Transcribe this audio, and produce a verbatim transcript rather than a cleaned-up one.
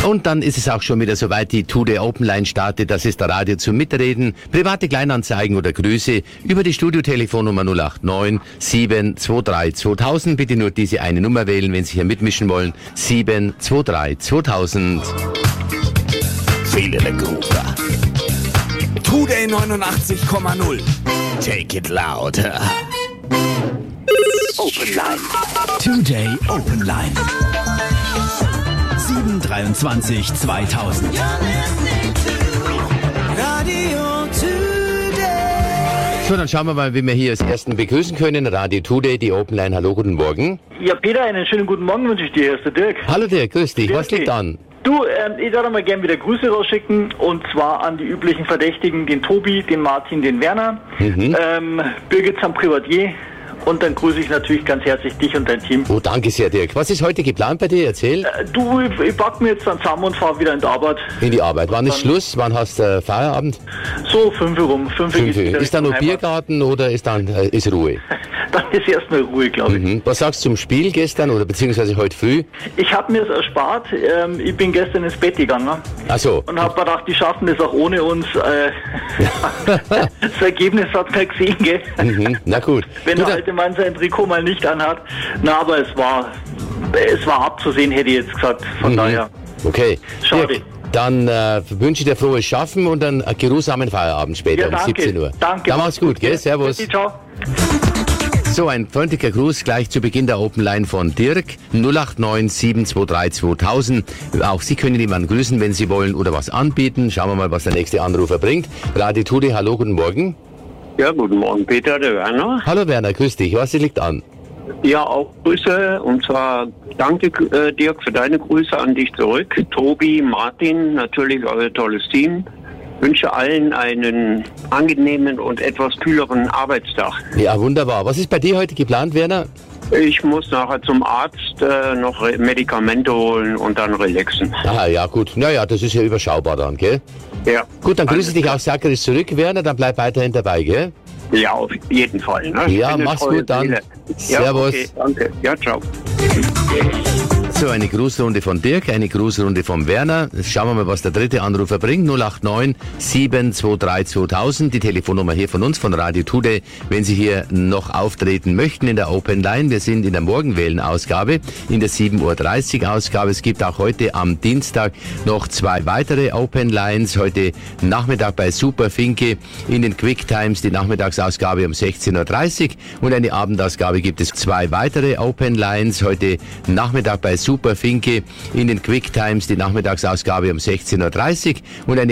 Und dann ist es auch schon wieder soweit, die Today Open Line startet. Das ist der Radio zum Mitreden. Private Kleinanzeigen oder Grüße über die Studiotelefonnummer null acht neun sieben zwei drei zweitausend. Bitte nur diese eine Nummer wählen, wenn Sie hier mitmischen wollen. sieben zwei drei zweitausend. Feel the groove. Today neunundachtzig Komma null. Take it louder. Open Line. Today Open Line. sieben dreiundzwanzig zweitausend. Radio Today. So, dann schauen wir mal, wie wir hier als Ersten begrüßen können. Radio Today, die Open Line. Hallo, guten Morgen. Ja, Peter, einen schönen guten Morgen wünsche ich dir, erster Dirk. Hallo Dirk, grüß dich. Dirk, Was liegt an? Du, ähm, ich würde mal gerne wieder Grüße rausschicken, und zwar an die üblichen Verdächtigen, den Tobi, den Martin, den Werner, Mhm. ähm, Birgit am Privatier, und dann grüße ich natürlich ganz herzlich dich und dein Team. Oh, danke sehr, Dirk. Was ist heute geplant bei dir? Erzähl. Äh, du, ich, ich pack mir jetzt dann zusammen und fahre wieder in die Arbeit. In die Arbeit. Wann ist Dann- Schluss? Wann hast du äh, Feierabend? So, fünf Uhr rum. Fünf Uhr Fünf geht's Uhr. wieder Ist da noch Richtung Heimat. Biergarten oder ist dann äh, ist Ruhe? Dann ist erstmal Ruhe, glaube ich. Mhm. Was sagst du zum Spiel gestern oder beziehungsweise heute früh? Ich habe mir es erspart. Ähm, ich bin gestern ins Bett gegangen Ach so. und habe gedacht, die schaffen das auch ohne uns. Äh, das Ergebnis hat man gesehen, gell? Mhm. Na gut. Wenn Du, der dann- alte Mann sein Trikot mal nicht anhat. Na, aber es war, es war abzusehen, hätte ich jetzt gesagt. Von Mhm. daher. Okay. Schade. Dirk, dann äh, wünsche ich dir frohes Schaffen und einen äh, geruhsamen Feierabend später Ja, um danke. siebzehn Uhr. Danke. Dann mach's gut, gell? Servus. Ciao. So, ein freundlicher Gruß gleich zu Beginn der Open Line von Dirk. null acht neun sieben zwei drei zweitausend. Auch Sie können jemanden grüßen, wenn Sie wollen, oder was anbieten. Schauen wir mal, was der nächste Anrufer bringt. Radio Today, hallo, guten Morgen. Ja, guten Morgen, Peter, der Werner. Hallo Werner, grüß dich. Was liegt an? Ja, auch Grüße, und zwar danke, äh, Dirk, für deine Grüße an dich zurück. Tobi, Martin, natürlich euer tolles Team. Wünsche allen einen angenehmen und etwas kühleren Arbeitstag. Ja, wunderbar. Was ist bei dir heute geplant, Werner? Ich muss nachher zum Arzt äh, noch Re- Medikamente holen und dann relaxen. Aha, ja gut. Naja, das ist ja überschaubar dann, gell? Ja. Gut, dann grüße ich dich auch sakrisch zurück, Werner. Dann bleib weiterhin dabei, gell? Ja, auf jeden Fall. Ne? Ja, Ich bin eine mach's treue gut dann. Seele. Ja, Servus. okay, danke. Ja, ciao. So, eine Grußrunde von Dirk, eine Grußrunde vom Werner. Schauen wir mal, was der dritte Anrufer bringt. null acht neun sieben zwei drei zweitausend, die Telefonnummer hier von uns, von Radio Today, wenn Sie hier noch auftreten möchten in der Open Line. Wir sind in der Morgenwählen-Ausgabe, in der sieben Uhr dreißig Ausgabe. Es gibt auch heute am Dienstag noch zwei weitere Open Lines. Heute Nachmittag bei Super Finke in den Quick Times, die Nachmittagsausgabe um sechzehn Uhr dreißig, und eine Abendausgabe gibt es zwei weitere Open Lines. Heute Nachmittag bei Super Finke in den Quick Times, die Nachmittagsausgabe um sechzehn Uhr dreißig, und eine